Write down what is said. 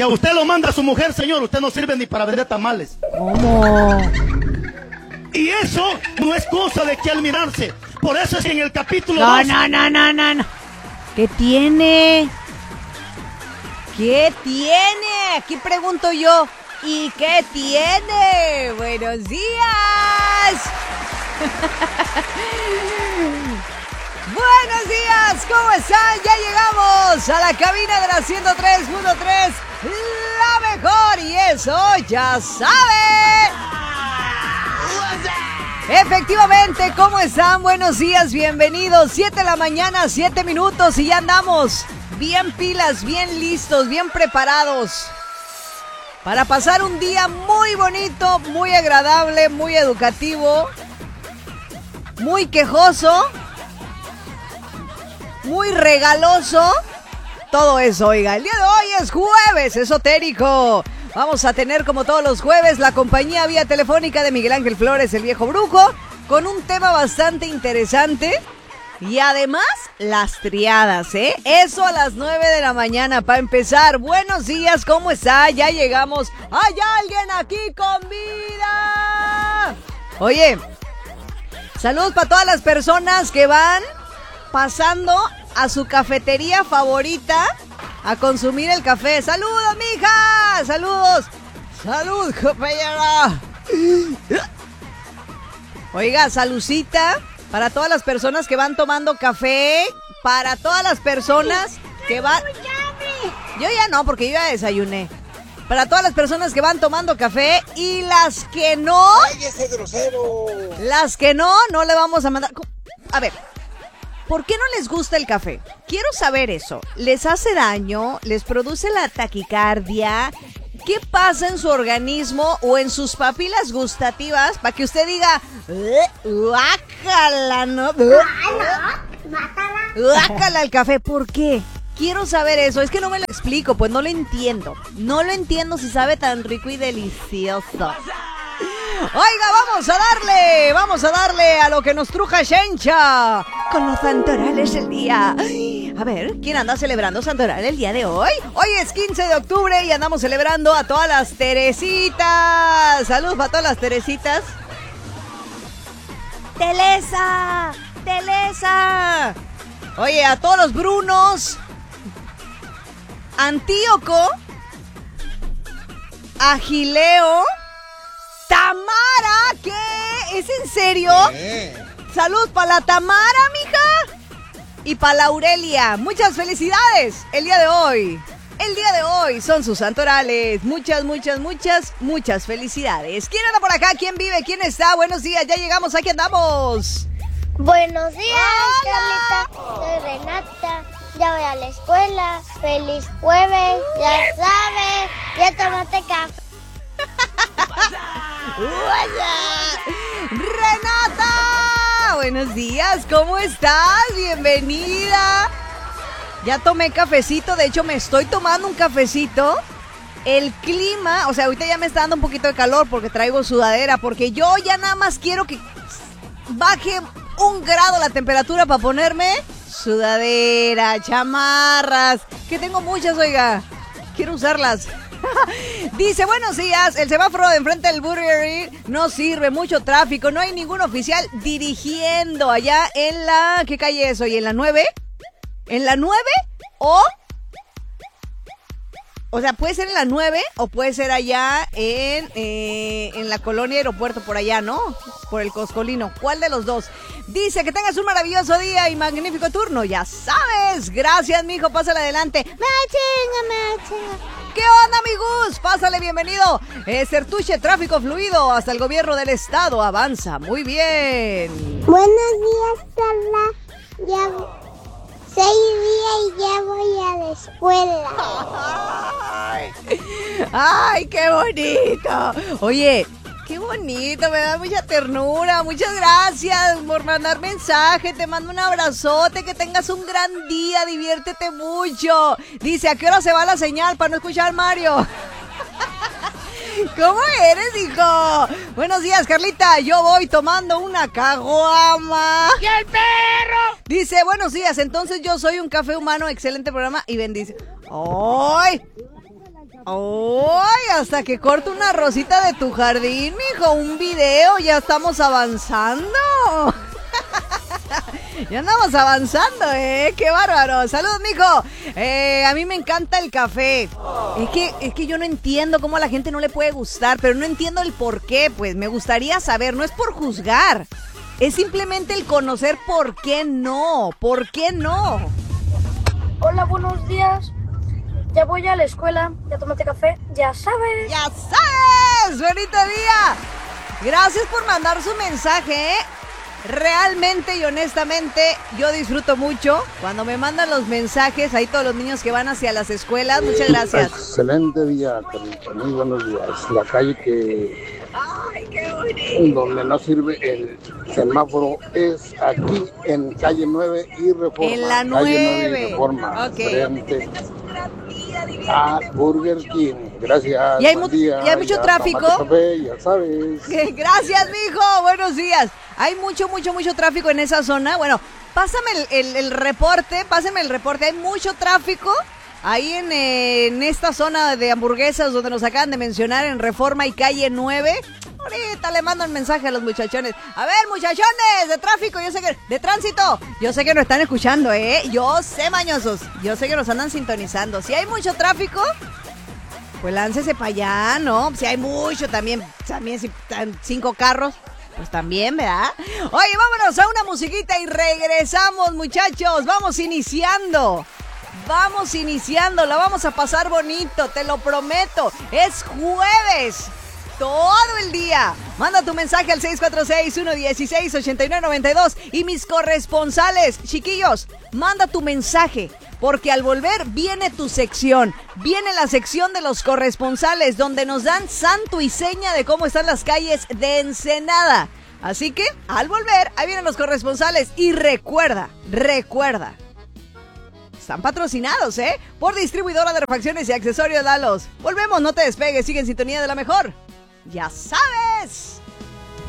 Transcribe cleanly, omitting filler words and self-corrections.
Si a usted lo manda a su mujer, señor, usted no sirve ni para vender tamales. ¿Cómo? Y eso no es cosa de que al mirarse. Por eso es que en el capítulo 2... No. ¿Qué tiene? ¿Qué tiene? Aquí pregunto yo. ¿Y qué tiene? Buenos días. Buenos días, ¿cómo están? Ya llegamos a la cabina de la 103.3, la mejor, y eso ya sabe. Efectivamente, ¿cómo están? Buenos días, bienvenidos. 7 de la mañana, 7 minutos y ya andamos bien pilas, bien listos, bien preparados para pasar un día muy bonito, muy agradable, muy educativo, muy quejoso, muy regaloso. Todo eso, oiga, el día de hoy es jueves esotérico. Vamos a tener, como todos los jueves, la compañía vía telefónica de Miguel Ángel Flores, el viejo brujo, con un tema bastante interesante. Y además, las triadas, ¿eh? Eso a las 9 de la mañana para empezar. Buenos días, ¿cómo está? Ya llegamos. ¿Hay alguien aquí con vida? Oye, saludos para todas las personas que van pasando a su cafetería favorita a consumir el café. ¡Saludos, mija! ¡Saludos! ¡Salud, compañera! Oiga, saludcita para todas las personas que van tomando café, para todas las personas que van... Yo ya no, porque yo ya desayuné. Para todas las personas que van tomando café y las que no... ¡Ay, ese grosero! Las que no le vamos a mandar... A ver, ¿por qué no les gusta el café? Quiero saber eso. ¿Les hace daño? ¿Les produce la taquicardia? ¿Qué pasa en su organismo o en sus papilas gustativas para que usted diga, guácala, ¿no? Guácala el café. ¿Por qué? Quiero saber eso. Es que no me lo explico, pues no lo entiendo. No lo entiendo si sabe tan rico y delicioso. Oiga, vamos a darle a lo que nos truja Shencha con los santorales del día. A ver, ¿quién anda celebrando santoral el día de hoy? Hoy es 15 de octubre y andamos celebrando a todas las Teresitas. Saludos para todas las Teresitas. Telesa. Oye, a todos los Brunos, Antíoco, Agileo, Tamara, ¿qué? ¿Es en serio? Salud para la Tamara, mija. Y para la Aurelia. Muchas felicidades el día de hoy. El día de hoy son sus santorales. Muchas felicidades. ¿Quién anda por acá? ¿Quién vive? ¿Quién está? Buenos días, ya llegamos, aquí andamos. Buenos días, Carlita. Soy Renata. Ya voy a la escuela. Feliz jueves. Ya sabes. Ya tomaste café. ¡Renata! Buenos días, ¿cómo estás? Bienvenida. Ya tomé cafecito, de hecho me estoy tomando un cafecito. El clima, o sea, ahorita ya me está dando un poquito de calor porque traigo sudadera, porque yo ya nada más quiero que baje 1 grado la temperatura para ponerme sudadera, chamarras, que tengo muchas, oiga, quiero usarlas. Dice, buenos días, el semáforo de enfrente del Burger no sirve, mucho tráfico, no hay ningún oficial dirigiendo allá en la... ¿Qué calle es hoy? ¿En la 9? ¿En la 9? O sea, puede ser en la 9 o puede ser allá en la colonia Aeropuerto, por allá, ¿no? Por el Coscolino. ¿Cuál de los dos? Dice que tengas un maravilloso día y magnífico turno. Ya sabes. Gracias, mijo. Pásale adelante. Machinga. ¿Qué onda, mi Gus? Pásale, bienvenido. Sertuche, tráfico fluido. Hasta el gobierno del estado avanza. Muy bien. Buenos días, Carla. Ya... 6 días y ya voy a la escuela. ¡Ay, qué bonito! Oye, qué bonito, me da mucha ternura. Muchas gracias por mandar mensaje. Te mando un abrazote, que tengas un gran día, diviértete mucho. Dice, ¿a qué hora se va la señal para no escuchar al Mario? ¿Cómo eres, hijo? Buenos días, Carlita. Yo voy tomando una caguama. ¡Y el perro! Dice, buenos días. Entonces yo soy un café humano. Excelente programa y bendice. ¡Ay! ¡Ay! Hasta que corto una rosita de tu jardín, mijo. Un video, ya estamos avanzando. Ya andamos avanzando, ¡Qué bárbaro! ¡Saludos, mijo! A mí me encanta el café. Es que yo no entiendo cómo a la gente no le puede gustar, pero no entiendo el por qué, pues. Me gustaría saber, no es por juzgar. Es simplemente el conocer por qué no. ¿Por qué no? Hola, buenos días. Ya voy a la escuela, ya tomaste café, ya sabes. ¡Ya sabes! ¡Bonito día! Gracias por mandar su mensaje, Realmente y honestamente, yo disfruto mucho cuando me mandan los mensajes, ahí todos los niños que van hacia las escuelas. Muchas gracias. Excelente día, Carlita. Muy buenos días. La calle donde no sirve el semáforo es aquí en calle 9 y Reforma. En la 9. Calle 9 y Reforma. Ok. Frente a Burger King. Gracias. ¿Y hay, buen día. ¿y hay mucho Ya tráfico? tomaste café, ya sabes. Gracias, mijo. Buenos días. Hay mucho tráfico en esa zona. Bueno, pásame el reporte. Hay mucho tráfico ahí en esta zona de hamburguesas donde nos acaban de mencionar, en Reforma y calle 9. Ahorita le mando un mensaje a los muchachones. A ver, muchachones de tráfico, de tránsito. Yo sé que nos están escuchando, Yo sé, mañosos. Yo sé que nos andan sintonizando. Si hay mucho tráfico, pues láncese para allá, ¿no? Si hay mucho también si están 5 carros, pues también, ¿verdad? Oye, vámonos a una musiquita y regresamos, muchachos. Vamos iniciando, la vamos a pasar bonito, te lo prometo. Es jueves, todo el día. Manda tu mensaje al 646-116-8992. Y mis corresponsales, chiquillos, manda tu mensaje, porque al volver viene tu sección. Viene la sección de los corresponsales, donde nos dan santo y seña de cómo están las calles de Ensenada. Así que, al volver, ahí vienen los corresponsales. Y recuerda, están patrocinados, por Distribuidora de Refacciones y Accesorios Lalos. Volvemos, no te despegues, sigue en sintonía de la mejor. ¡Ya sabes!